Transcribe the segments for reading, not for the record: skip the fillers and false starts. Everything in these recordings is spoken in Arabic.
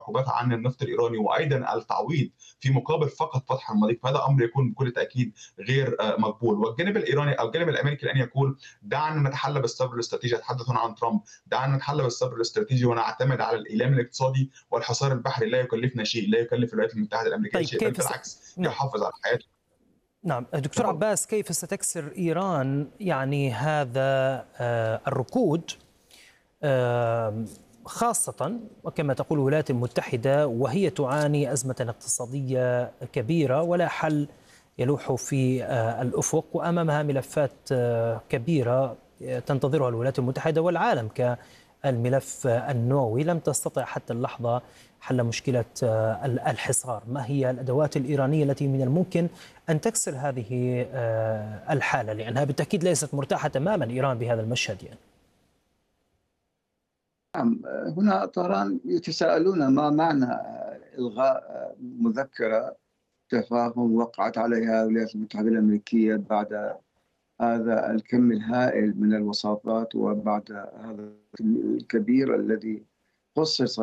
عقوبات عن النفط الايراني وايضا التعويض في مقابل فقط فتح المضيق، فهذا امر يكون بكل تاكيد غير مقبول. والجانب الايراني او الجانب الامريكي لن يقول دعنا نتحلى بالصبر الاستراتيجي. اتحدث هنا عن ترامب، دعنا نتحلى بالصبر الاستراتيجي ونعتمد على الايلام الاقتصادي والحصار البحري، لا يكلفنا شيء، لا يكلف الولايات المتحده الامريكيه طيب شيء، بل بالعكس نعم. يحافظ على حياته. نعم دكتور عباس، كيف ستكسر إيران يعني هذا الركود، خاصة وكما تقول الولايات المتحدة وهي تعاني أزمة اقتصادية كبيرة ولا حل يلوح في الأفق، وأمامها ملفات كبيرة تنتظرها الولايات المتحدة والعالم كالملف النووي، لم تستطع حتى اللحظة حل مشكلة الحصار. ما هي الأدوات الإيرانية التي من الممكن أن تكسر هذه الحالة، لأنها بالتأكيد ليست مرتاحة تماما إيران بهذا المشهد يعني؟ نعم، هنا طهران يتساءلون ما معنى إلغاء مذكرة تفاهم وقعت عليها الولايات المتحدة الأمريكية بعد هذا الكم الهائل من الوساطات وبعد هذا الكبير الذي خصص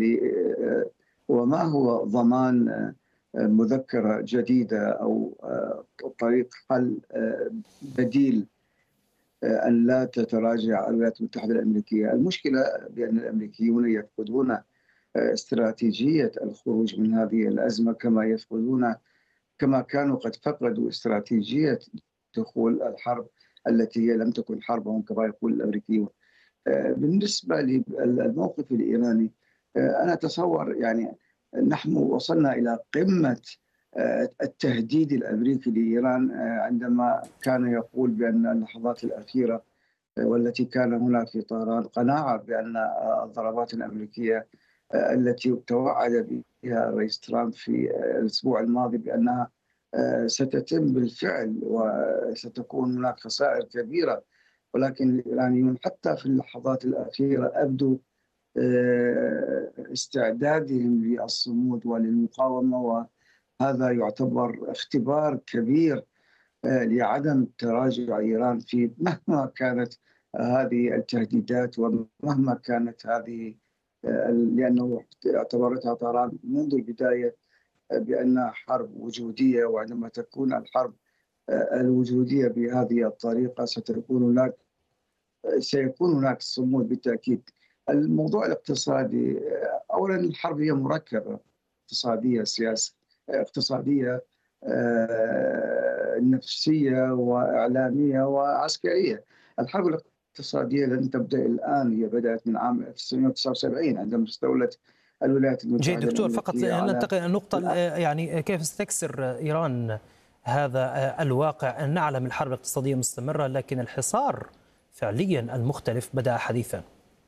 وما هو ضمان مذكرة جديدة أو طريق حل بديل أن لا تتراجع الولايات المتحدة الأمريكية. المشكلة بأن الأمريكيون يفقدون استراتيجية الخروج من هذه الأزمة كما كانوا قد فقدوا استراتيجية دخول الحرب التي هي لم تكن حربهم كما يقول الأمريكيون. بالنسبة للموقف الإيراني، أنا أتصور يعني نحن وصلنا إلى قمة التهديد الأمريكي لإيران عندما كان يقول بأن اللحظات الأخيرة والتي كان هناك في طهران قناعة بأن الضربات الأمريكية التي توعد بها الرئيس ترامب في الأسبوع الماضي بأنها ستتم بالفعل وستكون هناك خسائر كبيرة، ولكن الإيرانيون حتى في اللحظات الأخيرة أبدوا استعدادهم للصمود وللمقاومة، وهذا يعتبر اختبار كبير لعدم تراجع إيران في مهما كانت هذه التهديدات ومهما كانت هذه، لأنه اعتبرتها طهران منذ البداية بأنها حرب وجودية، وعندما تكون الحرب الوجودية بهذه الطريقة سيكون هناك صمود بالتأكيد. الموضوع الاقتصادي، أولا الحرب هي مركبة، اقتصادية سياسية اقتصادية نفسية وإعلامية وعسكرية. الحرب الاقتصادية لن تبدأ الآن، هي بدأت من عام 1979 عندما استولت الولايات المتحدة. جيد دكتور، فقط ننتقل إلى النقطة يعني كيف ستكسر إيران هذا الواقع؟ نعلم الحرب الاقتصادية مستمرة، لكن الحصار فعليا المختلف بدأ حديثا.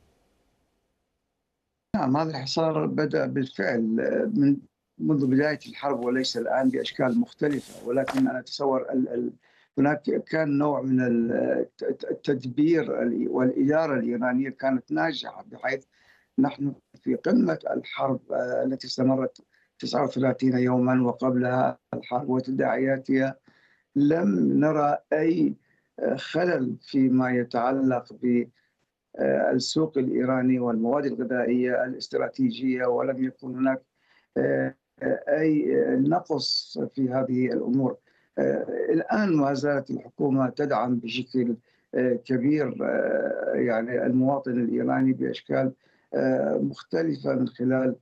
نعم، هذا الحصار بدأ بالفعل منذ بداية الحرب وليس الآن بأشكال مختلفة، ولكن أنا أتصور هناك كان نوع من التدبير والإدارة الإيرانية كانت ناجحة، بحيث نحن في قمة الحرب التي استمرت 39 يوما وقبلها الحرب وتداعياتها لم نرى أي خلل فيما يتعلق بالسوق الإيراني والمواد الغذائية الاستراتيجية، ولم يكن هناك أي نقص في هذه الأمور. الآن ما زالت الحكومة تدعم بشكل كبير يعني المواطن الإيراني بأشكال مختلفة من خلال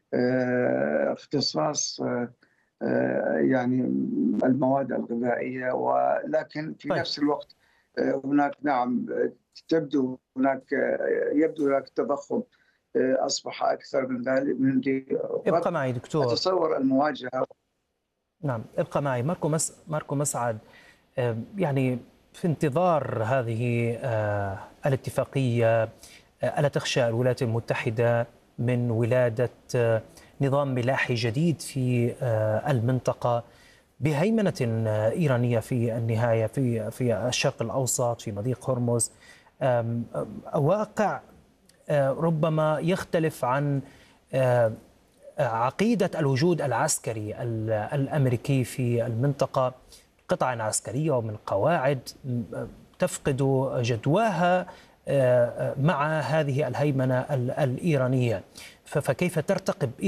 اختصاص يعني المواد الغذائية، ولكن في نفس الوقت هناك نعم يبدو هناك تضخم أصبح أكثر من ذلك. ابقى معي دكتور. أتصور المواجهة. نعم ابقى معي. ماركو مسعد، يعني في انتظار هذه الاتفاقية، ألا تخشى الولايات المتحدة من ولادة نظام ملاحي جديد في المنطقة بهيمنة إيرانية في النهاية في الشرق الأوسط، في مضيق هرمز؟ واقع ربما يختلف عن عقيدة الوجود العسكري الأمريكي في المنطقة، قطع عسكرية ومن قواعد تفقد جدواها مع هذه الهيمنة الإيرانية، فكيف ترتقب